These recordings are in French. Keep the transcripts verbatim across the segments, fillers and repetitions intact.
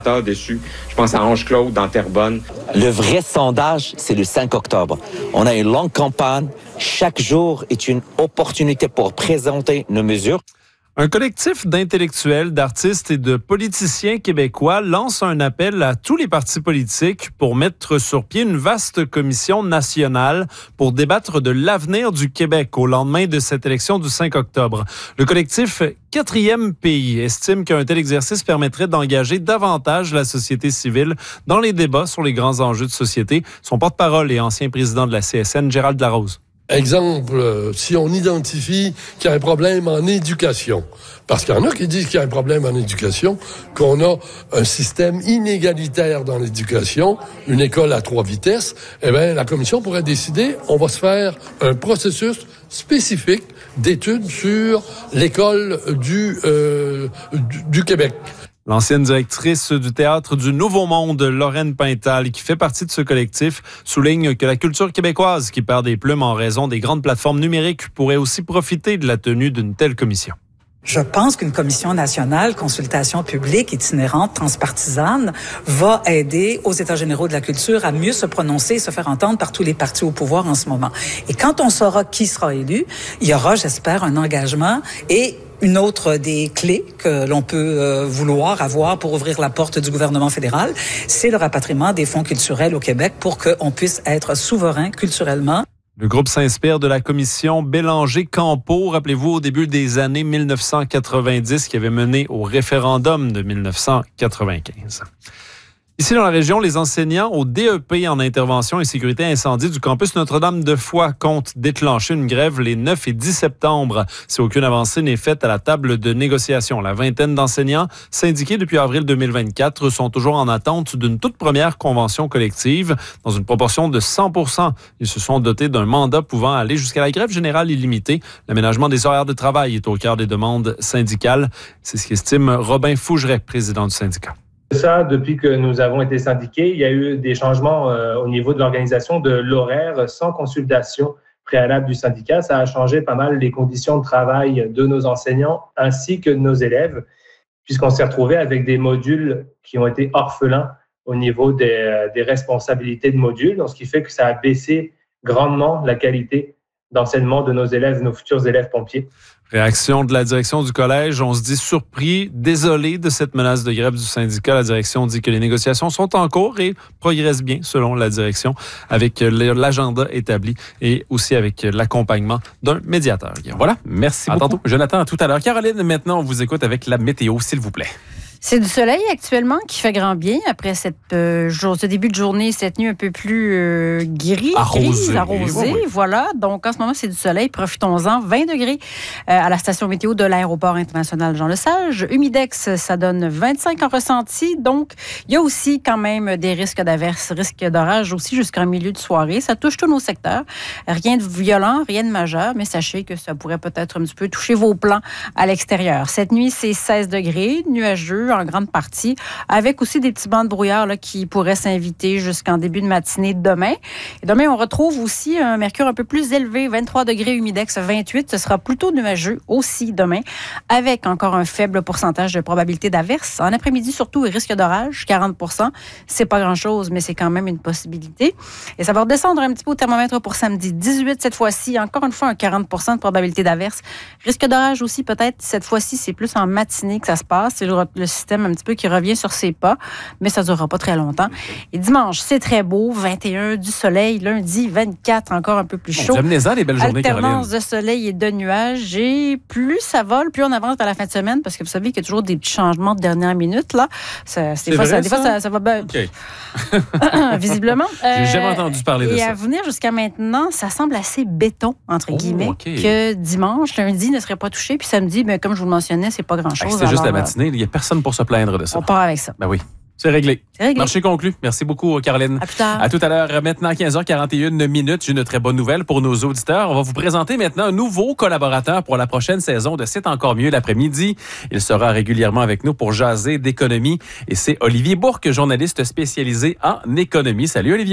Dessus. Je pense à Ange-Claude dans Terrebonne. Le vrai sondage, c'est le cinq octobre. On a une longue campagne. Chaque jour est une opportunité pour présenter nos mesures. Un collectif d'intellectuels, d'artistes et de politiciens québécois lance un appel à tous les partis politiques pour mettre sur pied une vaste commission nationale pour débattre de l'avenir du Québec au lendemain de cette élection du cinq octobre. Le collectif Quatrième Pays estime qu'un tel exercice permettrait d'engager davantage la société civile dans les débats sur les grands enjeux de société. Son porte-parole et ancien président de la C S N, Gérald Larose. Exemple, si on identifie qu'il y a un problème en éducation, parce qu'il y en a qui disent qu'il y a un problème en éducation, qu'on a un système inégalitaire dans l'éducation, une école à trois vitesses, eh bien, la commission pourrait décider, on va se faire un processus spécifique d'études sur l'école du, euh, du, du Québec. L'ancienne directrice du Théâtre du Nouveau Monde, Lorraine Pintal, qui fait partie de ce collectif, souligne que la culture québécoise, qui perd des plumes en raison des grandes plateformes numériques, pourrait aussi profiter de la tenue d'une telle commission. Je pense qu'une commission nationale, consultation publique, itinérante, transpartisane, va aider aux États généraux de la culture à mieux se prononcer et se faire entendre par tous les partis au pouvoir en ce moment. Et quand on saura qui sera élu, il y aura, j'espère, un engagement et une autre des clés que l'on peut euh, vouloir avoir pour ouvrir la porte du gouvernement fédéral, c'est le rapatriement des fonds culturels au Québec pour qu'on puisse être souverain culturellement. Le groupe s'inspire de la commission Bélanger-Campeau, rappelez-vous, au début des années dix-neuf cent quatre-vingt-dix, qui avait mené au référendum de dix-neuf cent quatre-vingt-quinze. Ici, dans la région, les enseignants au D E P en intervention et sécurité incendie du campus Notre-Dame-de-Foix comptent déclencher une grève les neuf et dix septembre si aucune avancée n'est faite à la table de négociation. La vingtaine d'enseignants syndiqués depuis avril deux mille vingt-quatre sont toujours en attente d'une toute première convention collective dans une proportion de cent pour cent. Ils se sont dotés d'un mandat pouvant aller jusqu'à la grève générale illimitée. L'aménagement des horaires de travail est au cœur des demandes syndicales. C'est ce qu'estime Robin Fougeret, président du syndicat. Ça, depuis que nous avons été syndiqués, il y a eu des changements euh, au niveau de l'organisation de l'horaire sans consultation préalable du syndicat. Ça a changé pas mal les conditions de travail de nos enseignants ainsi que de nos élèves, puisqu'on s'est retrouvé avec des modules qui ont été orphelins au niveau des, des responsabilités de modules, donc ce qui fait que ça a baissé grandement la qualité d'enseignement de nos élèves, nos futurs élèves pompiers. Réaction de la direction du collège. On se dit surpris, désolé de cette menace de grève du syndicat. La direction dit que les négociations sont en cours et progressent bien, selon la direction, avec l'agenda établi et aussi avec l'accompagnement d'un médiateur. Voilà, merci à beaucoup. Tantôt. Jonathan, à tout à l'heure. Caroline, maintenant, on vous écoute avec la météo, s'il vous plaît. C'est du soleil actuellement qui fait grand bien après cette, euh, jour, ce début de journée, cette nuit un peu plus euh, gris, arrosé. grise, arrosée. Oui. Voilà, donc en ce moment, c'est du soleil. Profitons-en. vingt degrés euh, à la station météo de l'aéroport international Jean-Lesage. Humidex, ça donne vingt-cinq en ressenti. Donc, il y a aussi quand même des risques d'averses, risques d'orage aussi jusqu'en milieu de soirée. Ça touche tous nos secteurs. Rien de violent, rien de majeur, mais sachez que ça pourrait peut-être un petit peu toucher vos plans à l'extérieur. Cette nuit, c'est seize degrés, nuageux en grande partie, avec aussi des petits bancs de brouillard là, qui pourraient s'inviter jusqu'en début de matinée demain. Et demain, on retrouve aussi un mercure un peu plus élevé, vingt-trois degrés, humidex vingt-huit. Ce sera plutôt nuageux aussi demain, avec encore un faible pourcentage de probabilité d'averse. En après-midi, surtout, risque d'orage, quarante pour cent. C'est pas grand-chose, mais c'est quand même une possibilité. Et ça va redescendre un petit peu au thermomètre pour samedi. dix-huit cette fois-ci, encore une fois, un quarante pour cent de probabilité d'averse. Risque d'orage aussi, peut-être, cette fois-ci, c'est plus en matinée que ça se passe. C'est le, le système un petit peu qui revient sur ses pas, mais ça ne durera pas très longtemps. Et dimanche, c'est très beau, vingt et un, du soleil. Lundi, vingt-quatre, encore un peu plus chaud. Amenez-en les belles journées, alternance Caroline. de soleil et de nuages. Et plus ça vole, plus on avance dans la fin de semaine, parce que vous savez qu'il y a toujours des petits changements de dernière minute. Là. Ça, c'est des fois, vrai, ça, des fois ça, ça va bien. Okay. Visiblement. J'ai euh, jamais entendu parler de et ça. Et à venir jusqu'à maintenant, ça semble assez béton, entre oh, guillemets, okay. que dimanche, lundi ne serait pas touché, puis samedi, ben, comme je vous le mentionnais, c'est pas grand-chose. C'est juste la matinée. Il n'y a personne pour se plaindre de ça. On part avec ça. Ben oui. C'est réglé. C'est réglé. Marché conclu. Merci beaucoup, Caroline. À plus tard. À tout à l'heure. Maintenant, quinze heures quarante et une minutes. J'ai une très bonne nouvelle pour nos auditeurs. On va vous présenter maintenant un nouveau collaborateur pour la prochaine saison de C'est encore mieux l'après-midi. Il sera régulièrement avec nous pour jaser d'économie. Et c'est Olivier Bourque, journaliste spécialisé en économie. Salut, Olivier.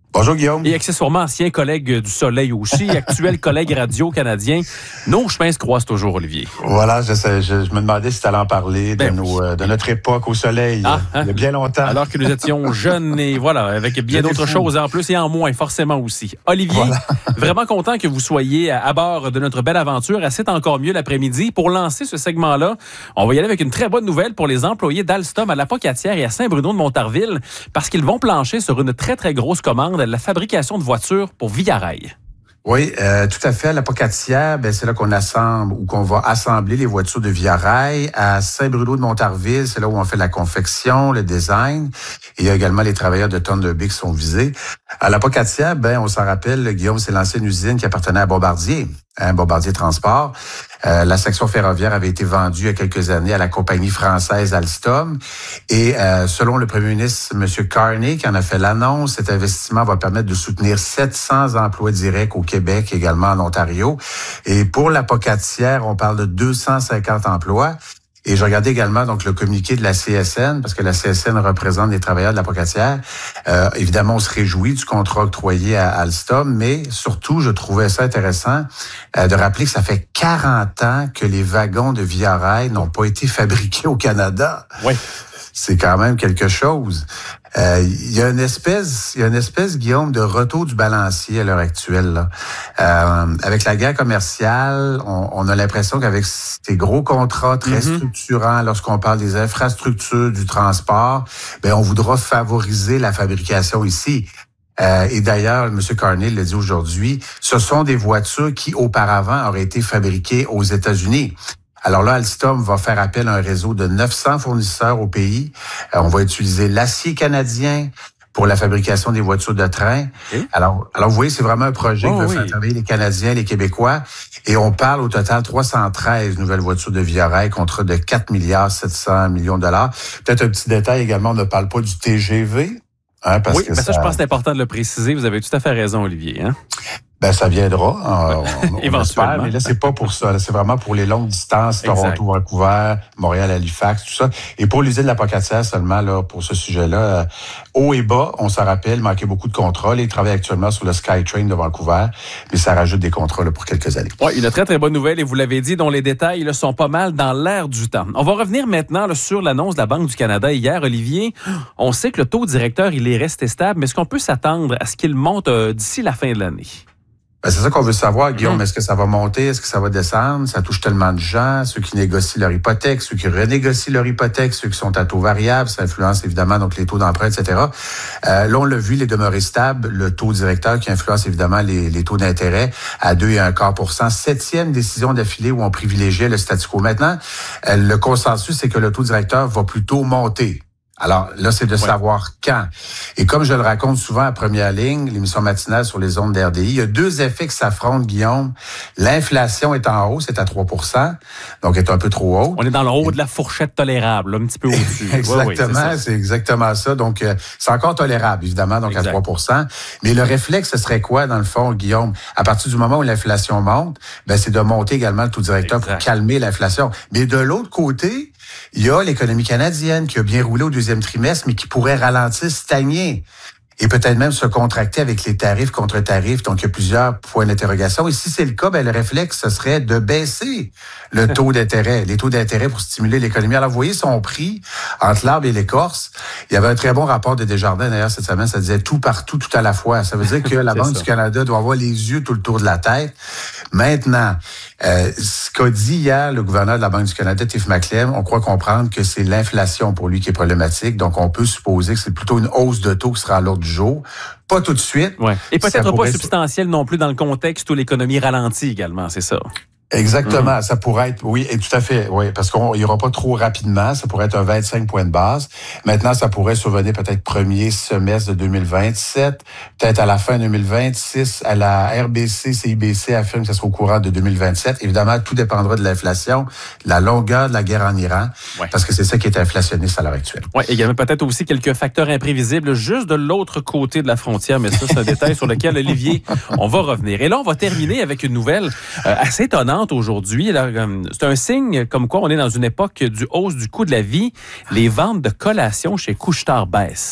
Bonjour Guillaume. Et accessoirement ancien collègue du Soleil aussi, actuel collègue radio canadien. Nos chemins se croisent toujours, Olivier. Voilà, je, sais, je, je me demandais si tu allais en parler ben, de, nos, de notre époque au Soleil, ah, hein? il y a bien longtemps. Alors que nous étions jeunes et voilà, avec bien d'autres choses en plus et en moins, forcément aussi. Olivier, voilà. Vraiment content que vous soyez à, à bord de notre belle aventure à C'est encore mieux l'après-midi. Pour lancer ce segment-là, on va y aller avec une très bonne nouvelle pour les employés d'Alstom à l'Apocatière et à Saint-Bruno-de-Montarville parce qu'ils vont plancher sur une très, très grosse commande, la fabrication de voitures pour Via Rail. Oui, euh, tout à fait. À l'Apocatière, ben, c'est là qu'on assemble ou qu'on va assembler les voitures de Via Rail. À Saint-Bruno-de-Montarville, c'est là où on fait la confection, le design. Et il y a également les travailleurs de Thunder Bay qui sont visés. À l'Apocatière, ben, on s'en rappelle, Guillaume, c'est l'ancienne usine qui appartenait à Bombardier, hein, Bombardier Transport. Euh, la section ferroviaire avait été vendue il y a quelques années à la compagnie française Alstom. Et euh, selon le premier ministre, M. Carney, qui en a fait l'annonce, cet investissement va permettre de soutenir sept cents emplois directs au Québec, également en Ontario. Et pour l'Apocatière, on parle de deux cent cinquante emplois. Et je regardais également donc le communiqué de la C S N, parce que la C S N représente les travailleurs de l'Apocatière. Euh, évidemment, on se réjouit du contrat octroyé à Alstom, mais surtout, je trouvais ça intéressant euh, de rappeler que ça fait quarante ans que les wagons de Via Rail n'ont pas été fabriqués au Canada. Oui. C'est quand même quelque chose. Euh, il y a une espèce, il y a une espèce, Guillaume, de retour du balancier à l'heure actuelle. Là. Euh, avec la guerre commerciale, on, on a l'impression qu'avec ces gros contrats très mm-hmm. structurants, lorsqu'on parle des infrastructures, du transport, ben on voudra favoriser la fabrication ici. Euh, et d'ailleurs, M. Carney l'a dit aujourd'hui, ce sont des voitures qui auparavant auraient été fabriquées aux États-Unis. Alors là, Alstom va faire appel à un réseau de neuf cents fournisseurs au pays. Euh, on va utiliser l'acier canadien pour la fabrication des voitures de train. Okay. Alors, alors vous voyez, c'est vraiment un projet oh, qui va oui. faire travailler les Canadiens, les Québécois. Et on parle au total trois cent treize nouvelles voitures de Via Rail, contrat de quatre milliards sept cents millions de dollars. Peut-être un petit détail également, on ne parle pas du T G V. Hein, parce oui, que mais ça, ça, je pense que c'est important de le préciser. Vous avez tout à fait raison, Olivier. Hein? Ben, ça viendra. On, on Éventuellement. Espère, mais là, c'est pas pour ça. Là, c'est vraiment pour les longues distances, Toronto, Vancouver, Montréal, Halifax, tout ça. Et pour l'usine de l'Apocatière seulement, là, pour ce sujet-là, euh, haut et bas, on s'en rappelle, manquait beaucoup de contrats. Ils travaillent actuellement sur le SkyTrain de Vancouver, mais ça rajoute des contrats là, pour quelques années. Oui, une très, très bonne nouvelle, et vous l'avez dit, dont les détails là, sont pas mal dans l'air du temps. On va revenir maintenant là, sur l'annonce de la Banque du Canada hier. Olivier, on sait que le taux directeur, il est resté stable, mais est-ce qu'on peut s'attendre à ce qu'il monte euh, d'ici la fin de l'année? Ben, c'est ça qu'on veut savoir, Guillaume. Mmh. Est-ce que ça va monter? Est-ce que ça va descendre? Ça touche tellement de gens, ceux qui négocient leur hypothèque, ceux qui renégocient leur hypothèque, ceux qui sont à taux variable. Ça influence évidemment donc les taux d'emprunt, et cetera. Euh, là, on l'a vu, les demeurés stables, le taux directeur qui influence évidemment les, les taux d'intérêt à deux et un quart pour cent. Septième décision d'affilée où on privilégiait le statu quo. Maintenant, euh, le consensus, c'est que le taux directeur va plutôt monter. Alors là, c'est de ouais. savoir quand. Et comme je le raconte souvent à Première Ligne, l'émission matinale sur les ondes d'R D I, il y a deux effets qui s'affrontent, Guillaume. L'inflation est en hausse, c'est à trois pour cent, donc est un peu trop haute. On est dans le haut de la fourchette tolérable, un petit peu au-dessus. Exactement, ouais, ouais, c'est, c'est exactement ça. Donc, euh, c'est encore tolérable, évidemment, donc exact. À trois pour cent. Mais le réflexe, ce serait quoi, dans le fond, Guillaume? À partir du moment où l'inflation monte, ben c'est de monter également le taux directeur exact. Pour calmer l'inflation. Mais de l'autre côté, il y a l'économie canadienne qui a bien roulé au deuxième trimestre, mais qui pourrait ralentir, stagner et peut-être même se contracter avec les tarifs contre tarifs. Donc, il y a plusieurs points d'interrogation. Et si c'est le cas, ben, le réflexe, ce serait de baisser le taux d'intérêt, les taux d'intérêt pour stimuler l'économie. Alors, vous voyez son prix entre l'arbre et l'écorce. Il y avait un très bon rapport de Desjardins, d'ailleurs, cette semaine. Ça disait tout partout, tout à la fois. Ça veut dire que la Banque ça. Du Canada doit avoir les yeux tout le tour de la tête. Maintenant, euh, ce qu'a dit hier le gouverneur de la Banque du Canada, Tiff Macklem, on croit comprendre que c'est l'inflation pour lui qui est problématique. Donc, on peut supposer que c'est plutôt une hausse de taux qui sera à l'ordre du jour. Pas tout de suite. Ouais. Et peut-être pas substantielle non plus dans le contexte où l'économie ralentit également, c'est ça? Exactement, mmh. ça pourrait être, oui, et tout à fait, oui, parce qu'on ira pas trop rapidement, ça pourrait être un vingt-cinq points de base. Maintenant, ça pourrait survenir peut-être premier semestre de deux mille vingt-sept, peut-être à la fin deux mille vingt-six, à la R B C, C I B C affirme que ça sera au courant de deux mille vingt-sept. Évidemment, tout dépendra de l'inflation, de la longueur de la guerre en Iran, ouais. parce que c'est ça qui est inflationniste à l'heure actuelle. Oui, il y a peut-être aussi quelques facteurs imprévisibles juste de l'autre côté de la frontière, mais ça, c'est un détail sur lequel, Olivier, on va revenir. Et là, on va terminer avec une nouvelle euh, assez étonnante aujourd'hui. Là, c'est un signe comme quoi on est dans une époque du hausse du coût de la vie. Les ventes de collations chez Couche-Tard baissent.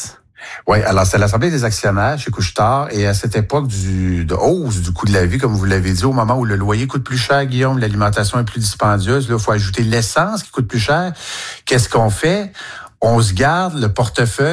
Oui, alors c'est l'Assemblée des actionnaires chez Couche-Tard et à cette époque du, de hausse du coût de la vie, comme vous l'avez dit, au moment où le loyer coûte plus cher, Guillaume, l'alimentation est plus dispendieuse, là, il faut ajouter l'essence qui coûte plus cher. Qu'est-ce qu'on fait? On se garde le portefeuille